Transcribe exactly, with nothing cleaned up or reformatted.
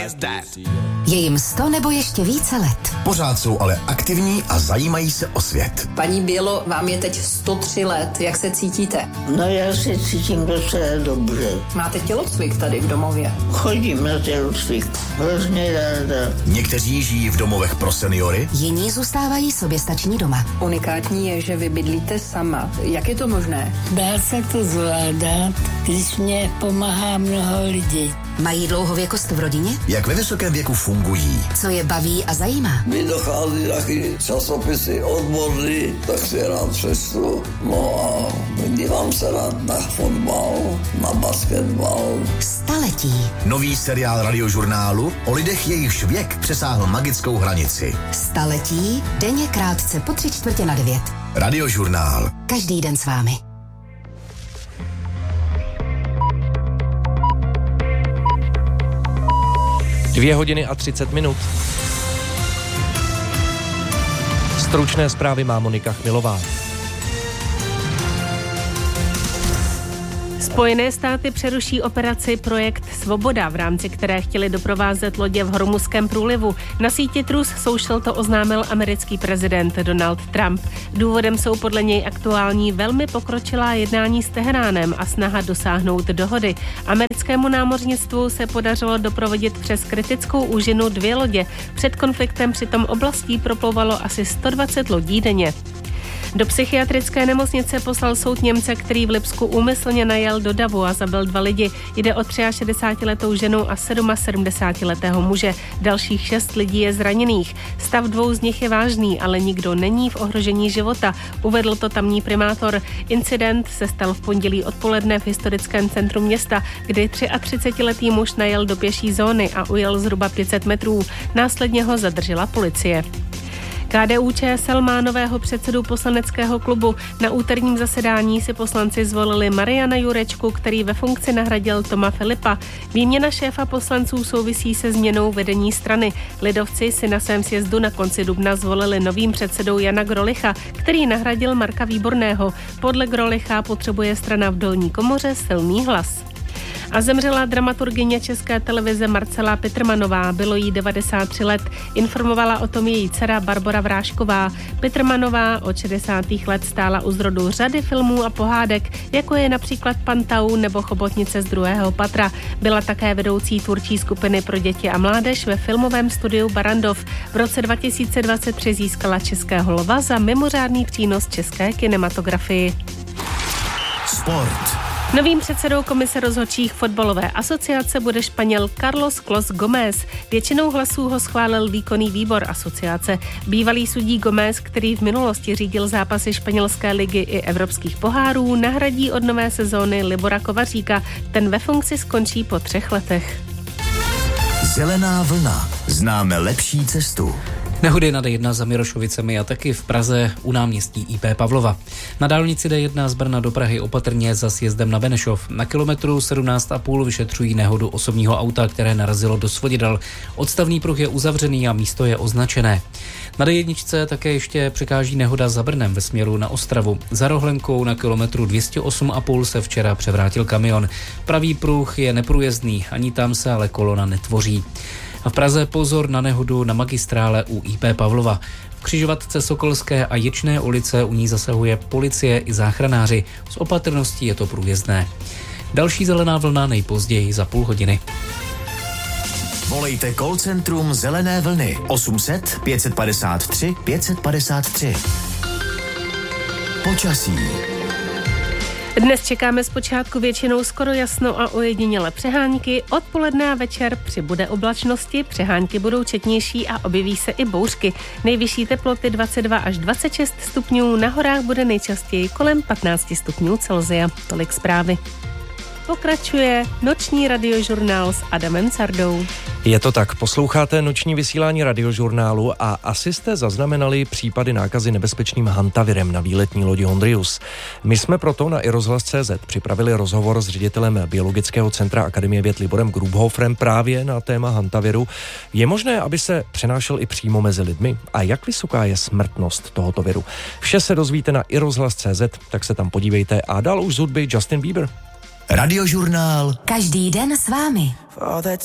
is that? Je jim sto nebo ještě více let. Pořád jsou ale aktivní a zajímají se o svět. Paní Bělo, vám je teď sto tři let. Jak se cítíte? No já se cítím docela dobře. Máte tělocvik tady v domově? Chodím na tělocvik. Hrozně ráda. Někteří žijí v domovech pro seniory. Jiní zůstávají soběstační doma. Unikátní je, že vy bydlíte sama. Jak je to možné? Dá se to zvládat, když mě pomáhá mnoho lidí. Mají dlouhověkost v rodině? Jak ve vysokém věku fungují? Co je baví a zajímá? Mi dochází taky časopisy odborný, tak si rád přečtu. No a dívám se rád na fotbal, na basketbal. Staletí. Nový seriál Radiožurnálu o lidech, jejichž věk přesáhl magickou hranici. Staletí, denně krátce po tři čtvrtě na devět. Radiožurnál. Každý den s vámi. Dvě hodiny a třicet minut. Stručné zprávy má Monika Chmilová. Spojené státy přeruší operaci Projekt Svoboda, v rámci které chtěli doprovázet lodě v Hormuzském průlivu. Na síti Truth Social to oznámil americký prezident Donald Trump. Důvodem jsou podle něj aktuální velmi pokročilá jednání s Teheránem a snaha dosáhnout dohody. Americkému námořnictvu se podařilo doprovodit přes kritickou úžinu dvě lodě. Před konfliktem přitom oblastí proplouvalo asi sto dvacet lodí denně. Do psychiatrické nemocnice poslal soud Němce, který v Lipsku úmyslně najel do davu a zabil dva lidi. Jde o šedesátiletou ženu a sedmasedmdesátiletého muže. Dalších šest lidí je zraněných. Stav dvou z nich je vážný, ale nikdo není v ohrožení života. Uvedl to tamní primátor. Incident se stal v pondělí odpoledne v historickém centru města, kdy třiatřicetiletý muž najel do pěší zóny a ujel zhruba pět set metrů. Následně ho zadržela policie. K D U Č S L má nového předsedu poslaneckého klubu. Na úterním zasedání si poslanci zvolili Mariana Jurečku, který ve funkci nahradil Toma Filipa. Výměna šéfa poslanců souvisí se změnou vedení strany. Lidovci si na svém sjezdu na konci dubna zvolili novým předsedou Jana Grolicha, který nahradil Marka Výborného. Podle Grolicha potřebuje strana v dolní komoře silný hlas. A zemřela dramaturgyně České televize Marcela Pitrmanová. Bylo jí devadesát tři let. Informovala o tom její dcera Barbora Vrášková. Pitrmanová od šedesátých let stála u zrodu řady filmů a pohádek, jako je například Pantau nebo Chobotnice z druhého patra. Byla také vedoucí tvůrčí skupiny pro děti a mládež ve filmovém studiu Barrandov. V roce dva tisíce dvacet tři získala Českého lva za mimořádný přínos české kinematografii. Sport. Novým předsedou komise rozhodčích fotbalové asociace bude Španěl Carlos Clos Gómez. Většinou hlasů ho schválil výkonný výbor asociace. Bývalý sudí Gómez, který v minulosti řídil zápasy španělské ligy i evropských pohárů, nahradí od nové sezóny Libora Kovaříka. Ten ve funkci skončí po třech letech. Zelená vlna. Známe lepší cestu. Nehody na D jedna za Mirošovicemi a taky v Praze u náměstí I P Pavlova. Na dálnici D jedna z Brna do Prahy opatrně za sjezdem na Benešov. Na kilometru sedmnáct a půl vyšetřují nehodu osobního auta, které narazilo do svodidel. Odstavný pruh je uzavřený a místo je označené. Na D jedna také ještě překáží nehoda za Brnem ve směru na Ostravu. Za Rohlenkou na kilometru dvě stě osm a půl se včera převrátil kamion. Pravý pruh je neprůjezdný, ani tam se ale kolona netvoří. A v Praze pozor na nehodu na magistrále u I P Pavlova. V křižovatce Sokolské a Ječné ulice u ní zasahuje policie i záchranáři. S opatrností je to průjezdné. Další zelená vlna nejpozději za půl hodiny. Volejte call centrum Zelené vlny osm set pět padesát tři pět padesát tři. Počasí. Dnes čekáme zpočátku většinou skoro jasno a ojedinělé přehánky. Odpoledne a večer přibude oblačnosti, přehánky budou četnější a objeví se i bouřky. Nejvyšší teploty dvacet dva až dvacet šest stupňů, na horách bude nejčastěji kolem patnáct stupňů Celsia. Tolik zprávy. Pokračuje noční radiožurnál s Adamem Sardou. Je to tak, posloucháte noční vysílání radiožurnálu a asi jste zaznamenali případy nákazy nebezpečným hantavirem na výletní lodi Hondrius. My jsme proto na iRozhlas tečka cé zet připravili rozhovor s ředitelem Biologického centra Akademie věd Liborem Grubhoferem právě na téma hantaviru. Je možné, aby se přenášel i přímo mezi lidmi? A jak vysoká je smrtnost tohoto viru? Vše se dozvíte na iRozhlas tečka cé zet, tak se tam podívejte a dál už z hudby Justin Bieber. Radiožurnál. Každý den s vámi.